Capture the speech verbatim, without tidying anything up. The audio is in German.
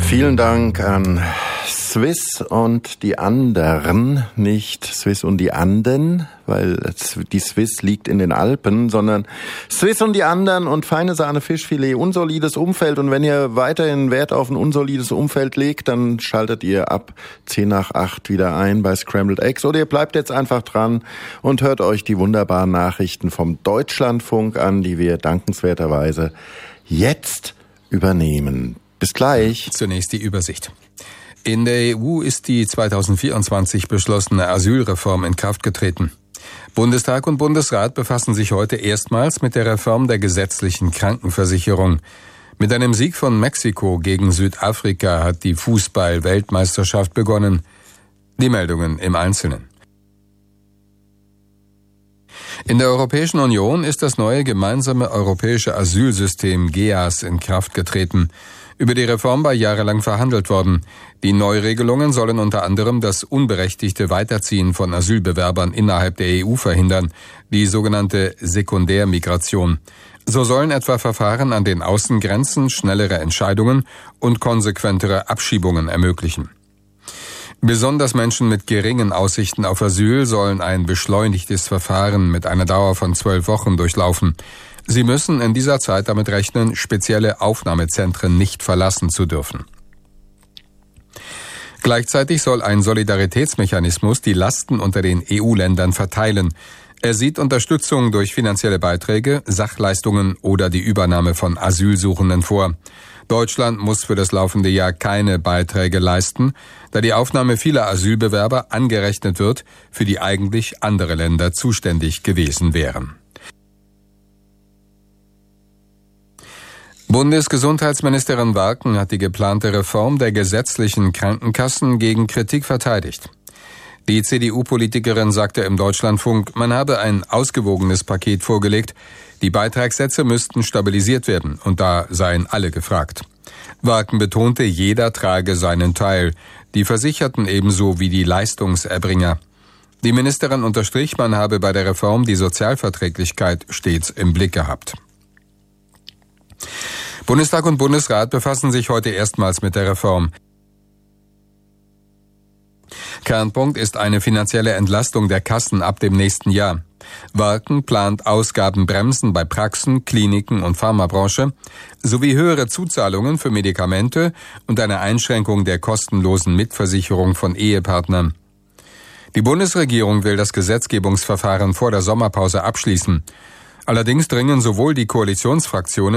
Vielen Dank an Swiss und die anderen, nicht Swiss und die Anden, weil die Swiss liegt in den Alpen, sondern Swiss und die anderen und feine Sahne Fischfilet, unsolides Umfeld. Und wenn ihr weiterhin Wert auf ein unsolides Umfeld legt, dann schaltet ihr ab zehn nach acht wieder ein bei Scrambled Eggs. Oder ihr bleibt jetzt einfach dran und hört euch die wunderbaren Nachrichten vom Deutschlandfunk an, die wir dankenswerterweise jetzt übernehmen. Bis gleich. Zunächst die Übersicht. In der E U ist die zweitausendvierundzwanzig beschlossene Asylreform in Kraft getreten. Bundestag und Bundesrat befassen sich heute erstmals mit der Reform der gesetzlichen Krankenversicherung. Mit einem Sieg von Mexiko gegen Südafrika hat die Fußball-Weltmeisterschaft begonnen. Die Meldungen im Einzelnen. In der Europäischen Union ist das neue gemeinsame europäische Asylsystem G E A S in Kraft getreten. Über die Reform war jahrelang verhandelt worden. Die Neuregelungen sollen unter anderem das unberechtigte Weiterziehen von Asylbewerbern innerhalb der E U verhindern, die sogenannte Sekundärmigration. So sollen etwa Verfahren an den Außengrenzen schnellere Entscheidungen und konsequentere Abschiebungen ermöglichen. Besonders Menschen mit geringen Aussichten auf Asyl sollen ein beschleunigtes Verfahren mit einer Dauer von zwölf Wochen durchlaufen. Sie müssen in dieser Zeit damit rechnen, spezielle Aufnahmezentren nicht verlassen zu dürfen. Gleichzeitig soll ein Solidaritätsmechanismus die Lasten unter den E U-Ländern verteilen. Er sieht Unterstützung durch finanzielle Beiträge, Sachleistungen oder die Übernahme von Asylsuchenden vor. Deutschland muss für das laufende Jahr keine Beiträge leisten, da die Aufnahme vieler Asylbewerber angerechnet wird, für die eigentlich andere Länder zuständig gewesen wären. Bundesgesundheitsministerin Warken hat die geplante Reform der gesetzlichen Krankenkassen gegen Kritik verteidigt. Die C D U-Politikerin sagte im Deutschlandfunk, man habe ein ausgewogenes Paket vorgelegt, die Beitragssätze müssten stabilisiert werden und da seien alle gefragt. Warken betonte, jeder trage seinen Teil, die Versicherten ebenso wie die Leistungserbringer. Die Ministerin unterstrich, man habe bei der Reform die Sozialverträglichkeit stets im Blick gehabt. Bundestag und Bundesrat befassen sich heute erstmals mit der Reform. Kernpunkt ist eine finanzielle Entlastung der Kassen ab dem nächsten Jahr. Warken plant Ausgabenbremsen bei Praxen, Kliniken und Pharmabranche sowie höhere Zuzahlungen für Medikamente und eine Einschränkung der kostenlosen Mitversicherung von Ehepartnern. Die Bundesregierung will das Gesetzgebungsverfahren vor der Sommerpause abschließen. Allerdings dringen sowohl die Koalitionsfraktionen